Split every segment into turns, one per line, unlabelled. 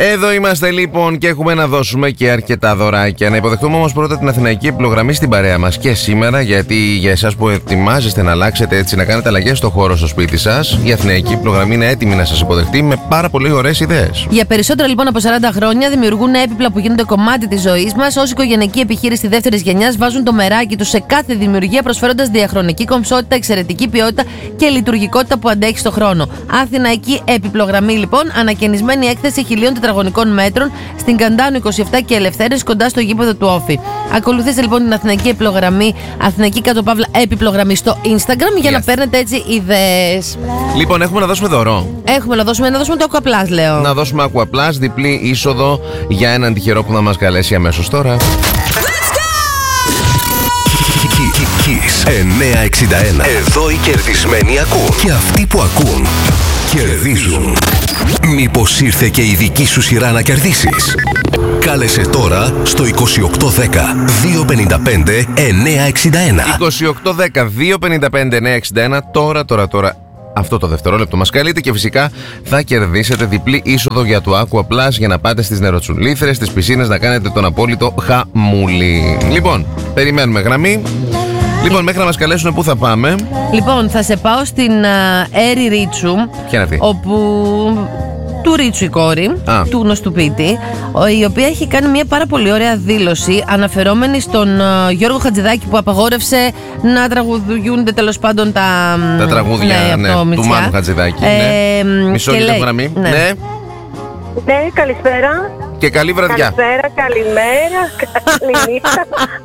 Εδώ είμαστε λοιπόν και έχουμε να δώσουμε και αρκετά δωράκια. Να υποδεχτούμε όμως πρώτα την Αθηναϊκή Επιπλογραμμή στην παρέα μας και σήμερα, γιατί για εσάς που ετοιμάζεστε να αλλάξετε έτσι, να κάνετε αλλαγές στο χώρο στο σπίτι σας, η Αθηναϊκή Επιπλογραμμή είναι έτοιμη να σας υποδεχτεί με πάρα πολύ ωραίες ιδέες.
Για περισσότερα λοιπόν από 40 χρόνια δημιουργούν έπιπλα που γίνονται κομμάτι της ζωής μας. Ως οικογενειακή επιχείρηση δεύτερης γενιάς βάζουν το μεράκι τους σε κάθε δημιουργία, προσφέροντας διαχρονική κομψότητα, εξαιρετική ποιότητα και λειτουργικότητα που αντέχει στο χρόνο. Αθηναϊκή Επιπλογραμμή λοιπόν, ανακαινισμένη έκθεση 1000 τετραγωνικών μέτρων στην Καντάνου 27 και Ελευθέρης, κοντά στο γήπεδο του Όφη. Ακολουθήστε λοιπόν την Αθηναϊκή Επιπλογραμμή, Αθηναϊκή Επιπλογραμμή στο Instagram για να παίρνετε έτσι ιδέες.
Λοιπόν, έχουμε να δώσουμε δώρο.
Έχουμε να δώσουμε το Aquaplus, λέω.
Να δώσουμε Aquaplus, διπλή είσοδο για έναν τυχερό που να μας καλέσει αμέσως τώρα.
Kiss 961. Εδώ οι κερδισμένοι ακούν. Και αυτοί που ακούν κερδίζουν. Μήπως ήρθε και η δική σου σειρά να κερδίσεις? Κάλεσε τώρα στο 2810 255 961.
2810 255 961. Τώρα. Αυτό το δευτερόλεπτο μας καλείτε και φυσικά θα κερδίσετε διπλή είσοδο για το Aquaplus για να πάτε στις νεροτσουλήθρες, στις πισίνες, να κάνετε τον απόλυτο χαμούλι. Λοιπόν, περιμένουμε γραμμή. Λοιπόν, μέχρι να μας καλέσουν, πού θα πάμε?
Λοιπόν, θα σε πάω στην Έρη Ρίτσου.
Ποια είναι αυτή?
Όπου του Ρίτσου η κόρη, του γνωστού ποιητή, η οποία έχει κάνει μια πάρα πολύ ωραία δήλωση αναφερόμενη στον Γιώργο Χατζηδάκη, που απαγόρευσε να τραγουδιούνται τέλος πάντων τα
τραγούδια του Μάνου Χατζηδάκη. Μισό λεπτό γραμμή.
Ναι, καλησπέρα.
Και καλή βραδιά.
Καλησπέρα, καλημέρα, καληνύχτα.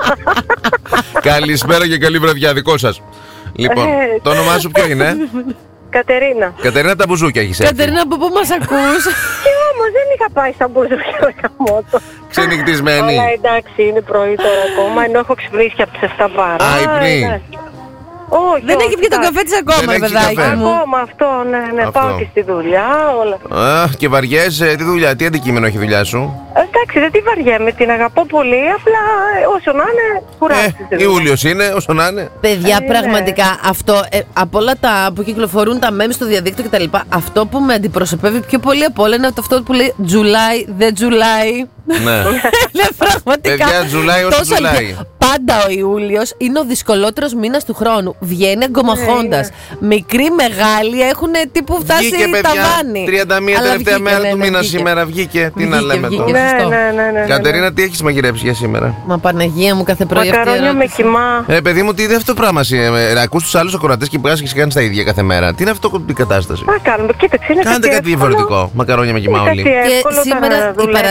Καλησπέρα και καλή βραδιά, δικό σας. Λοιπόν, το όνομά σου ποιο είναι?
Κατερίνα.
Κατερίνα, από τα μπουζούκια έχεις έρθει.
Κατερίνα, από πού μας ακούς?
Όμως δεν είχα πάει στα μπουζούκια γαμώτο.
Ξενυχτισμένη.
Αλλά εντάξει, είναι πρωί τώρα ακόμα, ενώ έχω ξυπνήσει από τις 7 παρά.
Ύπνη.
Όχι,
δεν έχει πιει τον καφέ της ακόμα, παιδάκι μου.
Ακόμα αυτό, ναι, πάω και στη δουλειά, όλα.
Και βαριέσαι, τι αντικείμενο έχει η δουλειά σου?
Εντάξει, δεν τη βαριέμαι, την αγαπώ πολύ, απλά όσο να είναι κουράζεται.
Ιούλιος είναι, όσο να είναι.
Παιδιά, πραγματικά αυτό, από όλα τα που κυκλοφορούν τα memes στο διαδίκτυο κτλ., αυτό που με αντιπροσωπεύει πιο πολύ από όλα είναι αυτό που λέει July, the July.
Ναι.
Πραγματικά.
Παιδιά, July όσο July.
Πάντα ο Ιούλιος είναι ο δυσκολότερος μήνας του χρόνου. Βγαίνει εγκομαχώντας. Μικροί, μεγάλοι έχουν τύπου φτάσει ταβάνι.
31 τελευταία μέρα του μήνα σήμερα βγήκε. Τι να λέμε τώρα.
Ναι.
Κατερίνα, τι έχεις μαγειρέψει για σήμερα?
Μα Παναγία μου, κάθε πρωί.
Μακαρόνια με κιμά.
Παιδί μου, τι είναι αυτό το πράγμα? Ακούς τους άλλους ακροατές και βγάζεις και κάνεις τα ίδια κάθε μέρα. Τι είναι αυτό η κατάσταση?
Να κάνουμε, κοίταξε, είναι
κάντε κάτι διαφορετικό. Μακαρόνια με κιμά όλοι.
Και σήμερα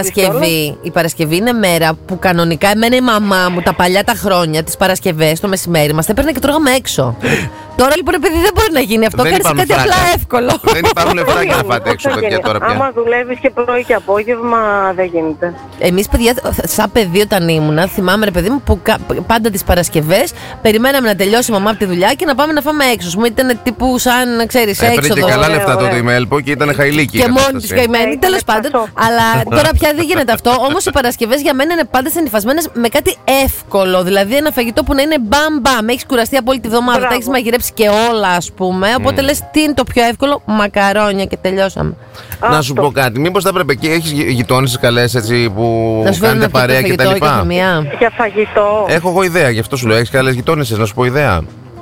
η Παρασκευή είναι μέρα που κανονικά εμένα η μαμά μου τα παλιά τα χρόνια, τις Παρασκευές, το μεσημέρι μας, τα έπαιρνε και τρώγαμε έξω. Τώρα λοιπόν, επειδή δεν μπορεί να γίνει αυτό, κάνεις κάτι απλά εύκολο.
Δεν υπάρχουν λεφτά για να φάτε έξω, παιδιά, τώρα πια.
Άμα δουλεύεις και πρωί και απόγευμα, δεν γίνεται.
Εμείς, παιδιά, σαν παιδί όταν ήμουνα, θυμάμαι, ρε παιδί μου, που πάντα τις Παρασκευές περιμέναμε να τελειώσει η μαμά από τη δουλειά και να πάμε να φάμε έξω. Μου ήταν τύπου σαν, ξέρεις, έξοδο.
Έπαιρνε και καλά λεφτά τότε η Μέλπο και ήταν χαϊλίκη.
Και μόνη της καημένη, τέλος πάντων. Αλλά τώρα πια δεν γίνεται αυτό. Όμως οι Παρασκευές για μένα είναι πάντα συνυφασμένες με κάτι εύκολο. Δηλαδή ένα φαγητό που να είναι μπαμ. Έχεις κουραστεί από όλη τη βδομάδα, τα έχεις μαγειρέψει και όλα, ας πούμε. Οπότε λες, τι είναι το πιο εύκολο? Μακαρόνια και τελειώσαμε.
Να σου πω κάτι, μήπως θα έπρεπε και έχεις γειτόνισσες καλές έτσι που κάνετε παρέα και τα λοιπά?
Για φαγητό.
Έχω εγώ ιδέα, γι' αυτό σου λέω. Έχεις καλές γειτόνισσες, να σου πω ιδέα?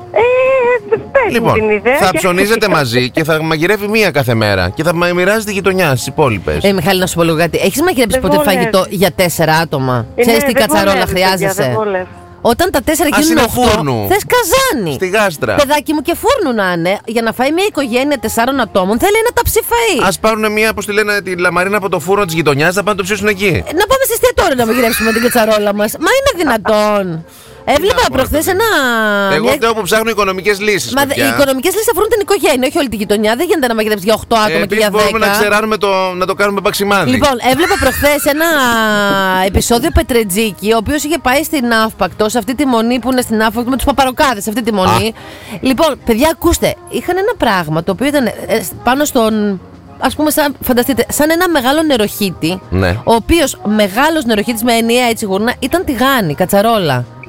Λοιπόν, την ιδέα
θα ψωνίζετε μαζί και θα μαγειρεύει μία κάθε μέρα και θα μοιράζετε γειτονιά στις υπόλοιπες.
Μιχάλη, να σου πω λίγο κάτι. Έχεις μαγειρέψει ποτέ φαγητό για 4 άτομα? Ξέρεις τι κατσαρόλα χρειάζεσαι? Όταν τα 4 γίνουν 8, θες καζάνι.
Στη γάστρα.
Παιδάκι μου, και φούρνου να είναι. Για να φάει μια οικογένεια 4 ατόμων, θέλει ένα ταψιφαΐ.
Ας πάρουν μια, πώς τη λένε, τη λαμαρίνα από το φούρνο της γειτονιάς, θα πάνε το ψήσουν εκεί.
Να πάμε σε εστιατόριο να μαγειρέψουμε την κατσαρόλα μας. Μα είναι δυνατόν? Έβλεπα προχθές ένα.
Εγώ φταίω που ψάχνω οικονομικές λύσεις.
Μα οι οικονομικές λύσεις αφορούν την οικογένεια, όχι όλη τη γειτονιά. Δεν γίνεται να μαγειρέψει για 8 άτομα και για 10.
Μπορούμε να ξεράνουμε να το κάνουμε παξιμάδι.
Λοιπόν, έβλεπα προχθές ένα επεισόδιο Πετρετζίκη, ο οποίος είχε πάει στην Ναύπακτο, σε αυτή τη μονή που είναι στην Ναύπακτο, με τους παπαροκάδες, σε αυτή τη μονή. Λοιπόν, παιδιά, ακούστε, είχαν ένα πράγμα το οποίο ήταν πάνω στον. Ας πούμε, φανταστείτε, σαν ένα μεγάλο νεροχύτη.
Ναι.
Ο οποίος μεγάλος νεροχύτης με ενιαία έτσι γουρνά ήταν τηγάνι, κατσαρόλα.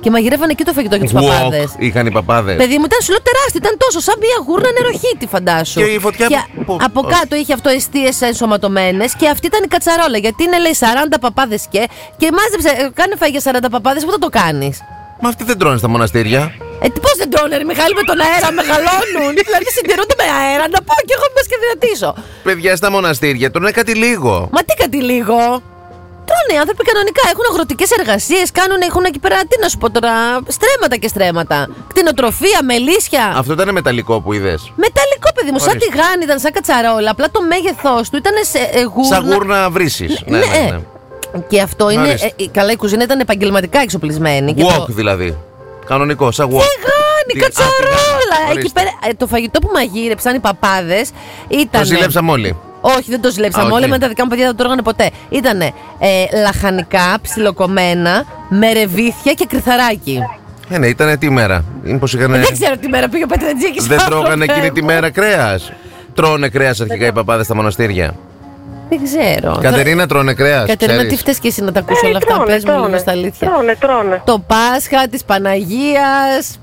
Και μαγειρεύανε εκεί το φαγητό για τους
Wok
παπάδες.
είχαν οι παπάδες.
Παιδί μου, ήταν σου λέω τεράστιο, ήταν τόσο σαν μια γούρνα νεροχύτη, φαντάσου.
Και η φωτιά
από κάτω είχε αυτό εστίες ενσωματωμένες και αυτή ήταν η κατσαρόλα. Γιατί είναι, λέει, 40 παπάδες και μάζεψε, κάνε φαγητό για 40 παπάδες, πού θα το κάνεις?
Μα αυτοί δεν τρώνε στα μοναστήρια.
Πώς δεν τρώνε, ρε Μιχάλη, με τον αέρα μεγαλώνουν. Δηλαδή συντηρούνται με αέρα, να πω και εγώ μπες και δυνατήσω.
Παιδιά στα μοναστήρια τρώνε κάτι λίγο.
Μα τι κάτι λίγο. Τρώνε οι άνθρωποι κανονικά, έχουν αγροτικές εργασίες, έχουν εκεί πέρα, τι να σου πω τώρα, στρέμματα και στρέμματα. Κτηνοτροφία, μελίσια.
Αυτό ήταν μεταλλικό που είδες?
Μεταλλικό, παιδί μου, σαν τηγάνι ήταν, σαν κατσαρόλα. Απλά το μέγεθός του ήταν σε γούρνα.
Σαν γούρνα βρύσης. Ναι.
Και αυτό είναι. Καλά, η κουζίνα ήταν επαγγελματικά εξοπλισμένη.
Wok δηλαδή. Κανονικό, σαν wok.
Τηγάνι, κατσαρόλα. Εκεί πέρα, το φαγητό που μαγείρεψαν οι παπάδες ήταν. Το
ζηλέψαμε όλοι.
Όχι, δεν το ζηλέψαμε όλοι. Με τα δικά μου παιδιά δεν το τρώγανε ποτέ. Ήτανε λαχανικά, ψιλοκομμένα, με ρεβίθια και κρυθαράκι.
Ναι, ήτανε τι μέρα?
Δεν ξέρω τι μέρα πήγε ο Πετρετζίκης.
Δεν τρώγανε εκείνη τη μέρα κρέας? Τρώνε κρέας αρχικά οι παπάδες στα μοναστήρια?
Δεν ξέρω.
Κατερίνα, τρώνε κρέας?
Κατερίνα, τι φταίς και εσύ να τα ακούσει όλα αυτά? Πες μου λίγο στα αλήθεια.
Τρώνε.
Το Πάσχα της Παναγίας.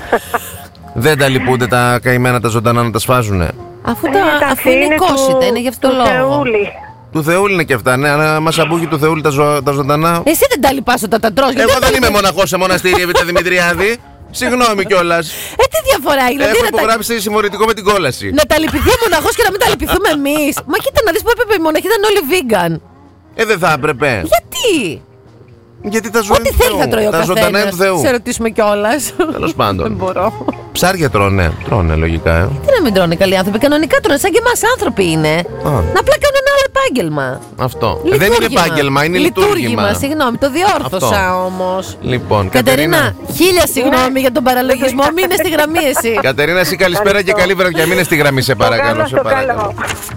Δεν τα λυπούνται τα καημένα τα ζωντανά να τα σφάζουνε?
Αφού είναι κόσιτα, είναι γι' αυτό το λόγο.
Του Θεούλη είναι και αυτά, ναι, αλλά μας αμπούχει του Θεούλη τα ζωντανά.
Εσύ δεν τα λυπάσαι όταν τα τρως?
Εγώ δεν είμαι μοναχός σε μοναστήρι, Εβίτα Δημητριάδη. Συγγνώμη κιόλας.
Τι διαφορά έχει?
Έχω υπογράψει συμμορητικό με την κόλαση.
Να τα λυπηθεί ο μοναχός και να μην τα λυπηθούμε εμείς? Μα κοίτα να δεις που έπρεπε οι μοναχοί ήταν όλοι vegan.
Δεν θα έπρεπε.
Γιατί?
Γιατί τα ζώα
ό,τι θέλει θα τρώει ο καθένας.
Τα ζωντανά του Θεού.
Σε ρωτήσουμε κιόλας.
Τέλος πάντων.
Δεν μπορώ.
Ψάρια τρώνε. Τρώνε λογικά.
Τι να μην τρώνε καλοί άνθρωποι? Κανονικά τρώνε, σαν και εμάς άνθρωποι είναι. Να απλά κάνουν ένα άλλο επάγγελμα.
Αυτό. Δεν είναι επάγγελμα, είναι λειτουργήμα.
Συγγνώμη, το διόρθωσα όμως.
Λοιπόν,
Κατερίνα, χίλια συγγνώμη για τον παραλογισμό. Μείνε στη γραμμή εσύ.
Κατερίνα, εσύ καλησπέρα και καλή βραδιά. Μείνε στη γραμμή, σε παρακαλώ.